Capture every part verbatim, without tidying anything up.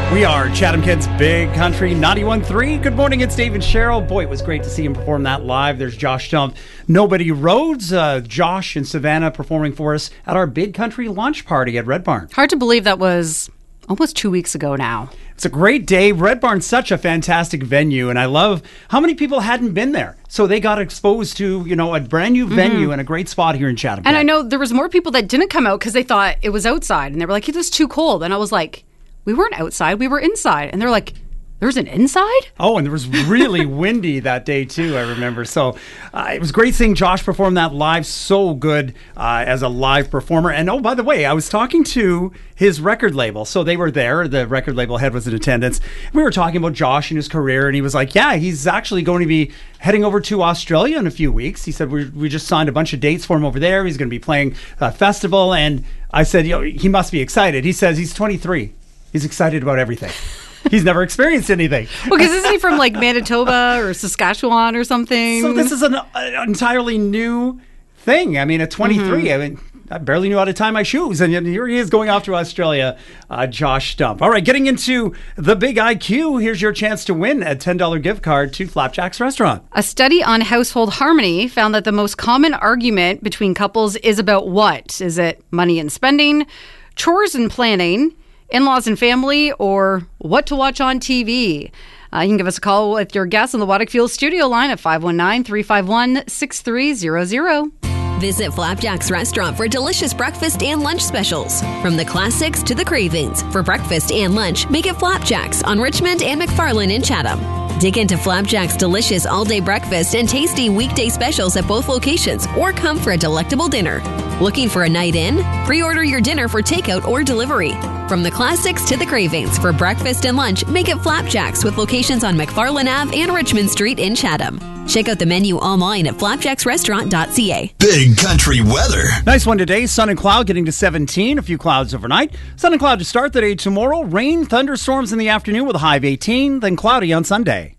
We are Chatham Kids Big Country ninety-one point three. Good morning, it's Dave and Cheryl. Boy, it was great to see him perform that live. There's Josh Stumpf, Nobody Rhodes. Uh, Josh and Savannah performing for us at our Big Country lunch party at Red Barn. Hard to believe that was almost two weeks ago now. It's a great day. Red Barn's such a fantastic venue, and I love how many people hadn't been there. So they got exposed to, you know, a brand new venue mm-hmm. and a great spot here in Chatham. And I know there was more people that didn't come out because they thought it was outside, and they were like, it was too cold. And I was like, we weren't outside, we were inside. And they're like, there's an inside? Oh, and there was really windy that day, too, I remember. So uh, it was great seeing Josh perform that live. So good uh, as a live performer. And oh, by the way, I was talking to his record label. So they were there. The record label head was in attendance. We were talking about Josh and his career. And he was like, yeah, he's actually going to be heading over to Australia in a few weeks. He said, we, we just signed a bunch of dates for him over there. He's going to be playing a festival. And I said, you know, he must be excited. He says he's twenty-three. He's excited about everything. He's never experienced anything. Well, because isn't he from like Manitoba or Saskatchewan or something? So this is an, an entirely new thing. I mean, at twenty-three, mm-hmm. I mean, I barely knew how to tie my shoes. And here he is going off to Australia, uh, Josh Stumpf. All right, getting into the big I Q. Here's your chance to win a ten dollars gift card to Flapjack's Restaurant. A study on household harmony found that the most common argument between couples is about what? Is it money and spending, chores and planning, in-laws and family, or what to watch on T V? Uh, you can give us a call with your guess on the Waddick Fuel studio line at five one nine, three five one, six three zero zero. Visit Flapjack's Restaurant for delicious breakfast and lunch specials. From the classics to the cravings. For breakfast and lunch, make it Flapjack's on Richmond and McFarland in Chatham. Dig into Flapjack's delicious all-day breakfast and tasty weekday specials at both locations, or come for a delectable dinner. Looking for a night in? Pre-order your dinner for takeout or delivery. From the classics to the cravings. For breakfast and lunch, make it Flapjack's with locations on McFarland Avenue and Richmond Street in Chatham. Check out the menu online at flapjacks restaurant dot c a. Big Country weather. Nice one today. Sun and cloud getting to seventeen. A few clouds overnight. Sun and cloud to start the day tomorrow. Rain, thunderstorms in the afternoon with a high of eighteen. Then cloudy on Sunday.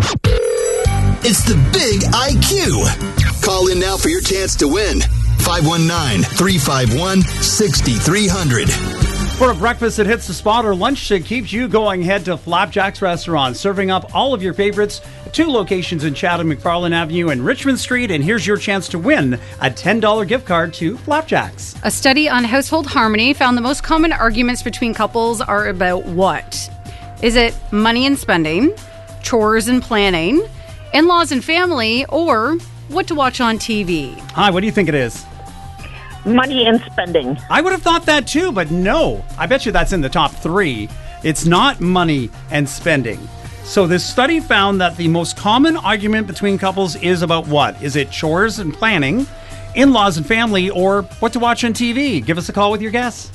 It's the Big I Q. Call in now for your chance to win. five one nine, three five one, six three zero zero. For a breakfast that hits the spot or lunch that keeps you going, head to Flapjack's Restaurant, serving up all of your favorites. Two locations in Chatham, McFarland Avenue and Richmond Street. And here's your chance to win a ten dollars gift card to Flapjack's. A study on household harmony found the most common arguments between couples are about what? Is it money and spending, chores and planning, in-laws and family, or what to watch on T V? Hi, what do you think it is? Money and spending. I would have thought that too, but no. I bet you that's in the top three. It's not money and spending. So this study found that the most common argument between couples is about what? Is it chores and planning, in-laws and family, or what to watch on T V? Give us a call with your guess.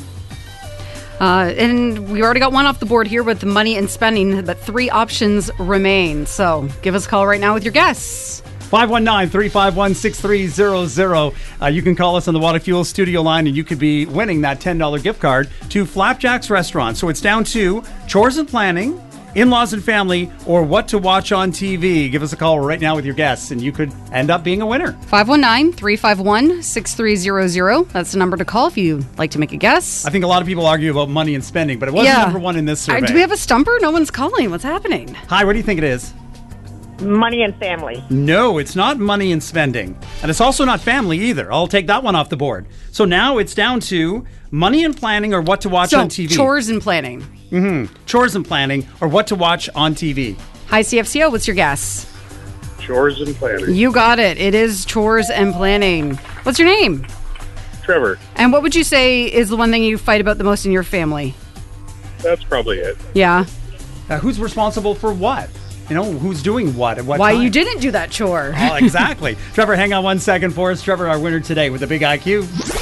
Uh, and we already got one off the board here with the money and spending, but three options remain. So give us a call right now with your guess. five one nine, three five one, six three zero zero. Uh, you can call us on the Waddick Fuel studio line and you could be winning that ten dollars gift card to Flapjack's Restaurant. So it's down to chores and planning, in-laws and family, or what to watch on T V. Give us a call right now with your guess and you could end up being a winner. five one nine, three five one, six three zero zero. That's the number to call if you'd like to make a guess. I think a lot of people argue about money and spending, but it wasn't yeah. number one in this survey. Uh, do we have a stumper? No one's calling. What's happening? Hi, what do you think it is? Money and family. No, it's not money and spending. And it's also not family either. I'll take that one off the board. So now it's down to money and planning or what to watch so, on T V. Chores and planning. Mm-hmm. Chores and planning or what to watch on T V. Hi, C F C O. What's your guess? Chores and planning. You got it. It is chores and planning. What's your name? Trevor. And what would you say is the one thing you fight about the most in your family? That's probably it. Yeah. Uh, who's responsible for what? You know, who's doing what at what Why time? you didn't do that chore. Oh, exactly. Trevor, hang on one second for us. Trevor, our winner today with the Big I Q.